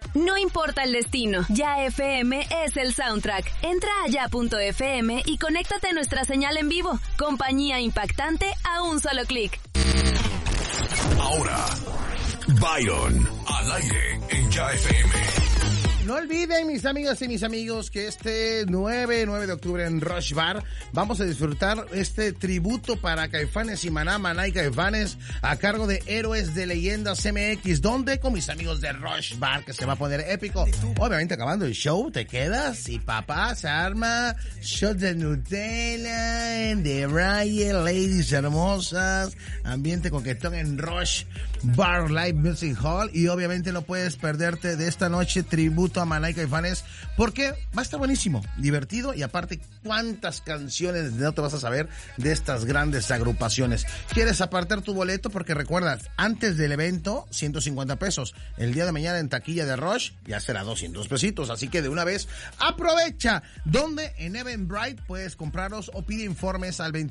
No importa el destino, Ya FM es el soundtrack. Entra a ya.fm y conéctate a nuestra señal en vivo. Compañía impactante a un solo clic. Ahora, Byron, al aire en Ya FM. No olviden, mis amigas y mis amigos, que este 9 de octubre en Rush Bar vamos a disfrutar este tributo para Caifanes y Maná, Maná y Caifanes, a cargo de Héroes de Leyendas MX, donde con mis amigos de Rush Bar, que se va a poner épico. Obviamente, acabando el show, te quedas y papá se arma shot de Nutella, de Ryan, ladies hermosas, ambiente coquetón en Rush Bar Live Music Hall, y obviamente no puedes perderte de esta noche tributo a Maná y Caifanes, porque va a estar buenísimo, divertido, y aparte cuántas canciones no te vas a saber de estas grandes agrupaciones. ¿Quieres apartar tu boleto? Porque recuerda, antes del evento 150 pesos, el día de mañana en taquilla de Rush ya será 200 pesitos, así que de una vez aprovecha. Donde en Eventbrite puedes comprarlos o pide informes al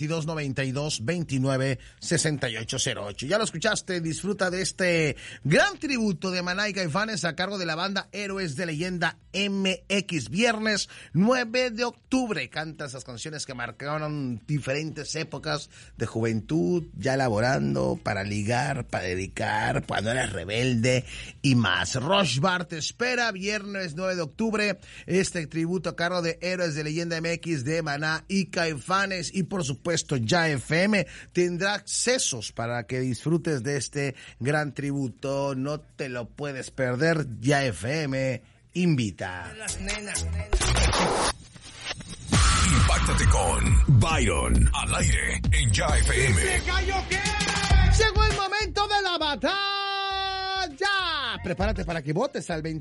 2292-296808. Ya lo escuchaste, disfruta de este gran tributo de Maná y Caifanes a cargo de la banda Héroes de Leyenda MX, viernes 9 de octubre. Canta esas canciones que marcaron diferentes épocas de juventud, ya elaborando para ligar, para dedicar, cuando eras rebelde y más. Rush Bar te espera viernes 9 de octubre, este tributo a cargo de Héroes de Leyenda MX, de Maná y Caifanes, y por supuesto Ya FM tendrá accesos para que disfrutes de este gran tributo. No te lo puedes perder. Ya FM invita. Impáctate con Byron, al aire en Ya FM. Llegó el momento de la batalla. Prepárate para que votes al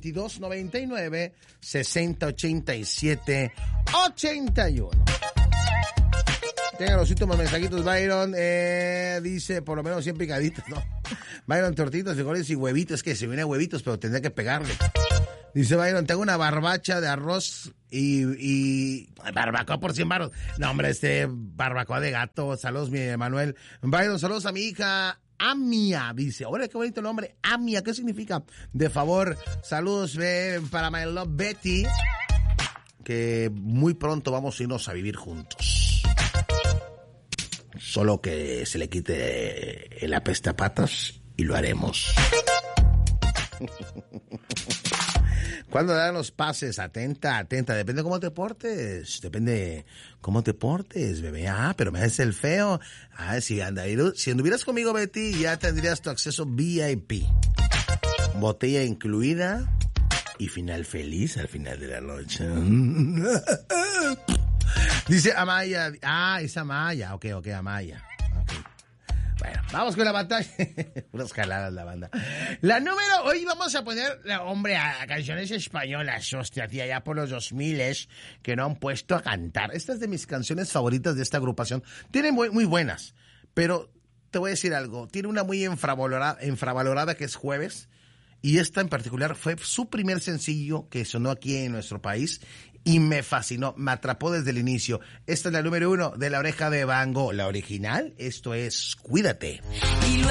2299-6087-81. Tengan los últimos mensajitos, Byron. Dice, por lo menos 100 picaditos, ¿no? Byron, tortitas, frijoles y huevitos. Que se viene huevitos, pero tendré que pegarle. Dice Byron, tengo una barbacha de arroz y barbacoa por 100 baros. No, hombre, barbacoa de gato. Saludos, mi Manuel. Byron, saludos a mi hija Amia. Dice, órale, qué bonito nombre. Amia, ¿qué significa? De favor, saludos para my love Betty, que muy pronto vamos a irnos a vivir juntos. Solo que se le quite el apestapatas y lo haremos. ¿Cuándo dan los pases? Atenta. Depende cómo te portes. Bebé. Pero me haces el feo. Si anduvieras conmigo, Betty, ya tendrías tu acceso VIP. Botella incluida y final feliz al final de la noche. Dice Amaya. Es Amaya. Ok, Amaya. Okay. Bueno, vamos con la batalla. Unas jaladas la banda. Hoy vamos a poner, hombre, a canciones españolas, hostia, tía, ya por los 2000 que no han puesto a cantar. Esta es de mis canciones favoritas de esta agrupación. Tienen muy buenas, pero te voy a decir algo. Tiene una muy infravalorada que es Jueves. Y esta en particular fue su primer sencillo que sonó aquí en nuestro país y me fascinó, me atrapó desde el inicio. Esta es la número 1 de La Oreja de Van Gogh, la original. Esto es Cuídate.